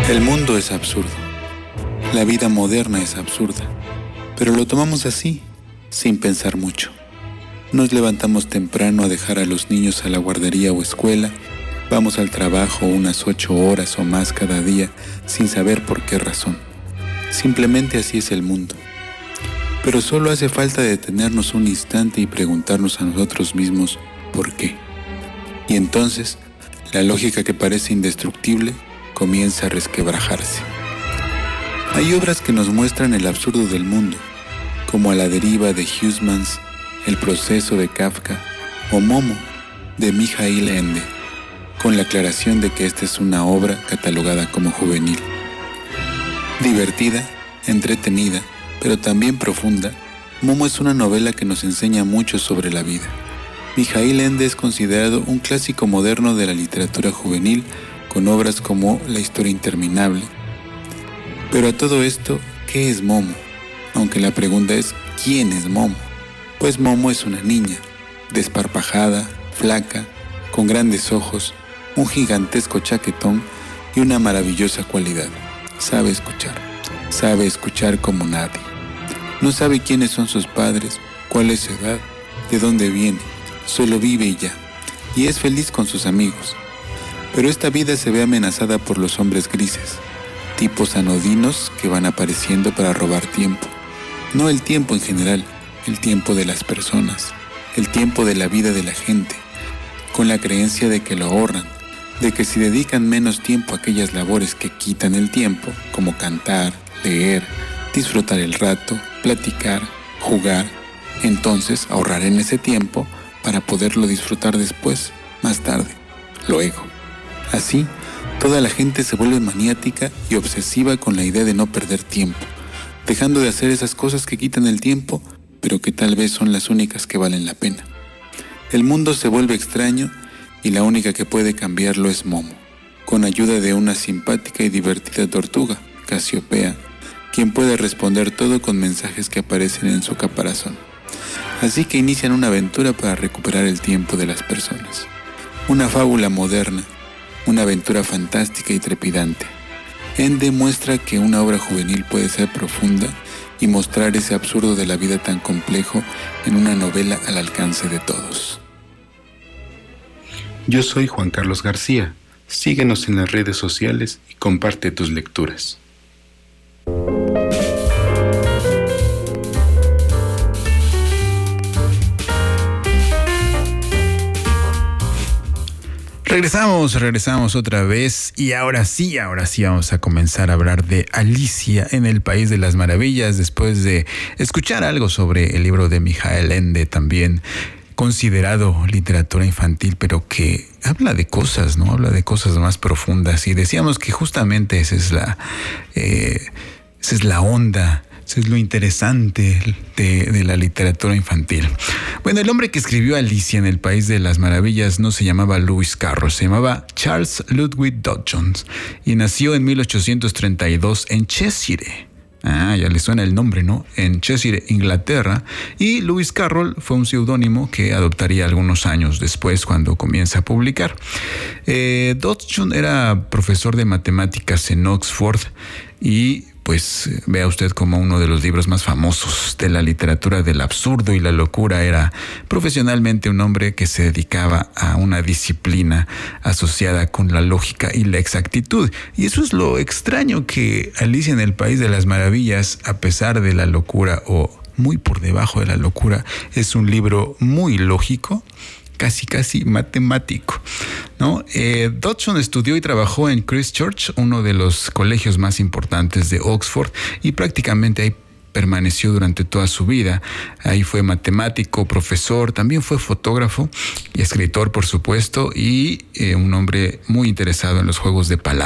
El mundo es absurdo. La vida moderna es absurda. Pero lo tomamos así, sin pensar mucho. Nos levantamos temprano a dejar a los niños a la guardería o escuela. Vamos al trabajo unas 8 horas o más cada día sin saber por qué razón. Simplemente así es el mundo. Pero solo hace falta detenernos un instante y preguntarnos a nosotros mismos ¿por qué? Y entonces, la lógica que parece indestructible comienza a resquebrajarse. Hay obras que nos muestran el absurdo del mundo, como A la deriva de Huysmans, El proceso de Kafka o Momo de Mijaíl Ende, con la aclaración de que esta es una obra catalogada como juvenil. Divertida, entretenida, pero también profunda, Momo es una novela que nos enseña mucho sobre la vida. Mijaíl Ende es considerado un clásico moderno de la literatura juvenil, con obras como La historia interminable. Pero a todo esto, ¿qué es Momo? Aunque la pregunta es ¿quién es Momo? Pues Momo es una niña, desparpajada, flaca, con grandes ojos, un gigantesco chaquetón y una maravillosa cualidad. Sabe escuchar como nadie. No sabe quiénes son sus padres, cuál es su edad, de dónde viene, solo vive y ya, y es feliz con sus amigos. Pero esta vida se ve amenazada por los hombres grises, tipos anodinos que van apareciendo para robar tiempo. No el tiempo en general, el tiempo de las personas, el tiempo de la vida de la gente, con la creencia de que lo ahorran, de que si dedican menos tiempo a aquellas labores que quitan el tiempo, como cantar, leer, disfrutar el rato, platicar, jugar, entonces ahorrarán ese tiempo para poderlo disfrutar después, más tarde, luego. Así, toda la gente se vuelve maniática y obsesiva con la idea de no perder tiempo, dejando de hacer esas cosas que quitan el tiempo, pero que tal vez son las únicas que valen la pena. El mundo se vuelve extraño y la única que puede cambiarlo es Momo, con ayuda de una simpática y divertida tortuga, Casiopea, quien puede responder todo con mensajes que aparecen en su caparazón. Así que inician una aventura para recuperar el tiempo de las personas. Una fábula moderna, una aventura fantástica y trepidante. Ende muestra que una obra juvenil puede ser profunda y mostrar ese absurdo de la vida tan complejo en una novela al alcance de todos. Yo soy Juan Carlos García. Síguenos en las redes sociales y comparte tus lecturas. Regresamos otra vez y ahora sí vamos a comenzar a hablar de Alicia en el País de las Maravillas después de escuchar algo sobre el libro de Mijaíl Ende, también considerado literatura infantil, pero que habla de cosas, ¿no? Habla de cosas más profundas y decíamos que justamente esa es la onda. Eso es lo interesante de la literatura infantil. Bueno, el hombre que escribió Alicia en el País de las Maravillas no se llamaba Lewis Carroll, se llamaba Charles Ludwig Dodgson y nació en 1832 en Cheshire. Ya le suena el nombre, ¿no? En Cheshire, Inglaterra. Y Lewis Carroll fue un seudónimo que adoptaría algunos años después cuando comienza a publicar. Dodgson era profesor de matemáticas en Oxford y pues vea usted como uno de los libros más famosos de la literatura del absurdo y la locura. Era profesionalmente un hombre que se dedicaba a una disciplina asociada con la lógica y la exactitud. Y eso es lo extraño, que Alicia en el País de las Maravillas, a pesar de la locura o muy por debajo de la locura, es un libro muy lógico, casi matemático, ¿no? Dodgson estudió y trabajó en Christ Church, uno de los colegios más importantes de Oxford, y prácticamente ahí permaneció durante toda su vida. Ahí fue matemático, profesor, también fue fotógrafo y escritor, por supuesto, y un hombre muy interesado en los juegos de palabras.